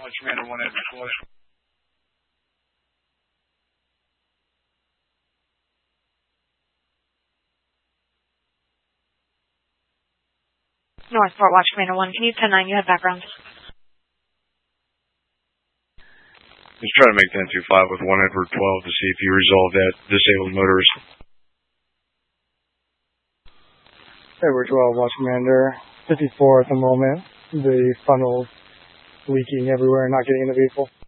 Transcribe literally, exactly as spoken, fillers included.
Watch Commander one Edward twelve. Northport, Watch Commander one. Can you ten nine? You have background. Just try to make ten two five with one Edward twelve to see if you resolve that disabled motorist. Edward twelve, Watch Commander. fifty-four at the moment. The funnel's leaking everywhere and not getting in the vehicle.